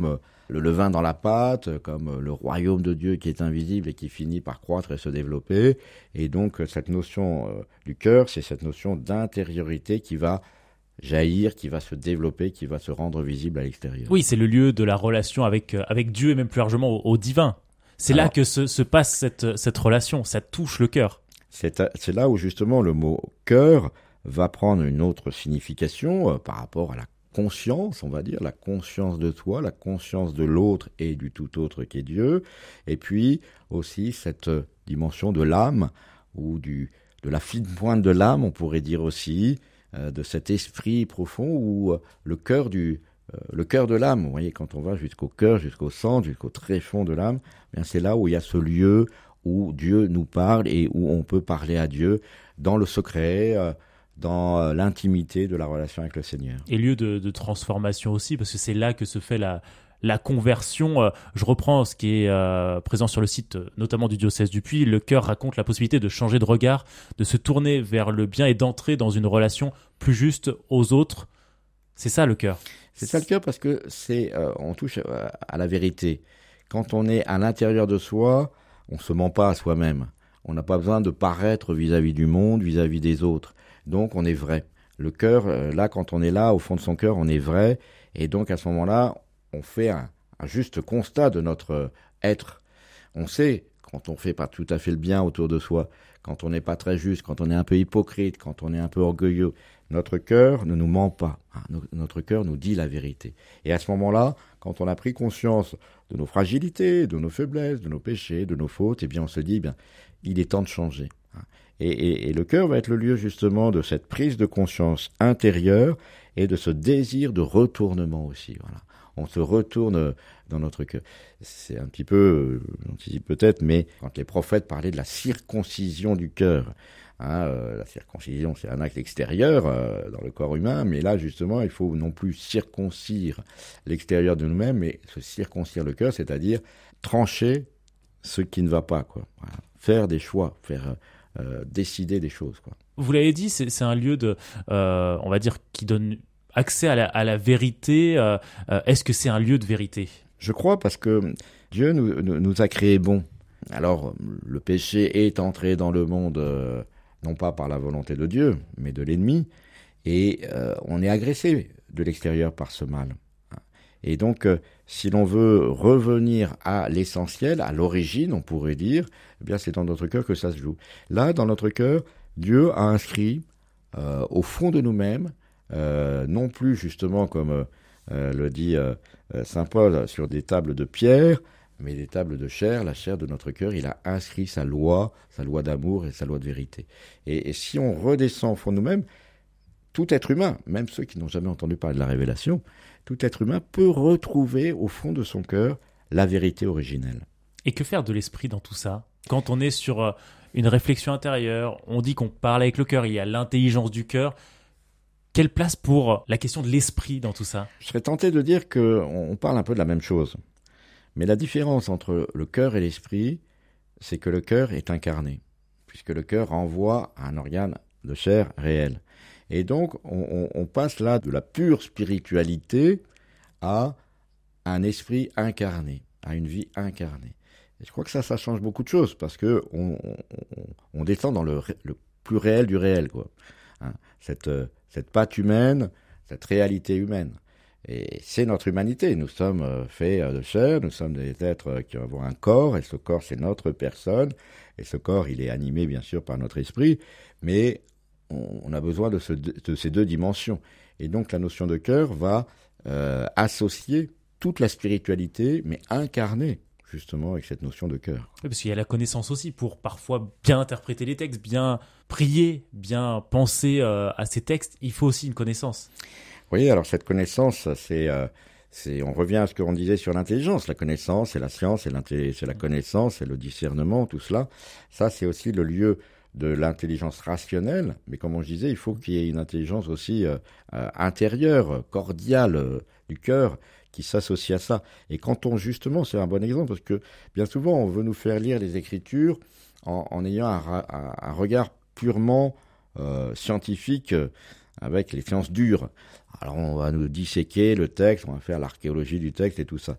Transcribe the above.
comme le levain dans la pâte, comme le royaume de Dieu qui est invisible et qui finit par croître et se développer. Et donc cette notion du cœur, c'est cette notion d'intériorité qui va jaillir, qui va se développer, qui va se rendre visible à l'extérieur. Oui, c'est le lieu de la relation avec Dieu et même plus largement au divin. C'est là que se passe cette relation, ça touche le cœur. C'est là où justement le mot « cœur » va prendre une autre signification par rapport à la conscience, on va dire, la conscience de toi, la conscience de l'autre et du tout autre qui est Dieu, et puis aussi cette dimension de l'âme, ou de la fine pointe de l'âme, on pourrait dire aussi, de cet esprit profond, ou le cœur de l'âme. Vous voyez, quand on va jusqu'au cœur, jusqu'au centre, jusqu'au tréfonds de l'âme, bien c'est là où il y a ce lieu où Dieu nous parle et où on peut parler à Dieu dans le secret, dans l'intimité de la relation avec le Seigneur. Et lieu de transformation aussi, parce que c'est là que se fait la conversion. Je reprends ce qui est présent sur le site, notamment du diocèse du Puy. Le cœur raconte la possibilité de changer de regard, de se tourner vers le bien et d'entrer dans une relation plus juste aux autres. C'est ça le cœur. C'est ça le cœur, parce que on touche à la vérité. Quand on est à l'intérieur de soi, on ne se ment pas à soi-même. On n'a pas besoin de paraître vis-à-vis du monde, vis-à-vis des autres. Donc on est vrai. Le cœur, là, quand on est là, au fond de son cœur, on est vrai. Et donc à ce moment-là, on fait un juste constat de notre être. On sait quand on fait pas tout à fait le bien autour de soi, quand on n'est pas très juste, quand on est un peu hypocrite, quand on est un peu orgueilleux. Notre cœur ne nous ment pas. Notre cœur nous dit la vérité. Et à ce moment-là, quand on a pris conscience de nos fragilités, de nos faiblesses, de nos péchés, de nos fautes, eh bien on se dit, il est temps de changer. Et le cœur va être le lieu justement de cette prise de conscience intérieure et de ce désir de retournement aussi. Voilà. On se retourne dans notre cœur. C'est un petit peu, j'anticipe peut-être, mais quand les prophètes parlaient de la circoncision du cœur, la circoncision, c'est un acte extérieur dans le corps humain, mais là, justement, il faut non plus circoncire l'extérieur de nous-mêmes, mais se circoncire le cœur, c'est-à-dire trancher ce qui ne va pas, quoi. Voilà. Faire des choix, décider des choses, quoi. Vous l'avez dit, c'est un lieu on va dire, qui donne accès à la vérité. Est-ce que c'est un lieu de vérité ? Je crois, parce que Dieu nous a créés bons. Alors, le péché est entré dans le monde, non pas par la volonté de Dieu, mais de l'ennemi, et on est agressé de l'extérieur par ce mal. Et donc, si l'on veut revenir à l'essentiel, à l'origine, on pourrait dire, eh bien, c'est dans notre cœur que ça se joue. Là, dans notre cœur, Dieu a inscrit au fond de nous-mêmes, non plus justement comme le dit saint Paul, sur des tables de pierre, mais des tables de chair, la chair de notre cœur. Il a inscrit sa loi d'amour et sa loi de vérité. Et si on redescend au fond de nous-mêmes, tout être humain, même ceux qui n'ont jamais entendu parler de la révélation, tout être humain peut retrouver au fond de son cœur la vérité originelle. Et que faire de l'esprit dans tout ça ? Quand on est sur une réflexion intérieure, on dit qu'on parle avec le cœur, il y a l'intelligence du cœur. Quelle place pour la question de l'esprit dans tout ça ? Je serais tenté de dire qu'on parle un peu de la même chose. Mais la différence entre le cœur et l'esprit, c'est que le cœur est incarné, puisque le cœur renvoie à un organe de chair réel. Et donc, on passe là de la pure spiritualité à un esprit incarné, à une vie incarnée. Et je crois que ça change beaucoup de choses, parce que on descend dans le plus réel du réel, quoi. Cette patte humaine, cette réalité humaine. Et c'est notre humanité. Nous sommes faits de chair, nous sommes des êtres qui avons un corps, et ce corps, c'est notre personne. Et ce corps, il est animé, bien sûr, par notre esprit, mais on a besoin de ces deux dimensions. Et donc, la notion de cœur va associer toute la spiritualité, mais incarnée, justement, avec cette notion de cœur. Oui, parce qu'il y a la connaissance aussi pour parfois bien interpréter les textes, bien prier, bien penser à ces textes. Il faut aussi une connaissance. Oui, alors cette connaissance, on revient à ce qu'on disait sur l'intelligence. La connaissance, c'est la science, c'est la connaissance, c'est le discernement, tout cela. Ça, c'est aussi le lieu de l'intelligence rationnelle. Mais comme on disait, il faut qu'il y ait une intelligence aussi intérieure, cordiale du cœur, qui s'associe à ça. Et quand justement, c'est un bon exemple, parce que bien souvent, on veut nous faire lire les Écritures en ayant un regard purement scientifique, avec les sciences dures. Alors on va nous disséquer le texte, on va faire l'archéologie du texte et tout ça.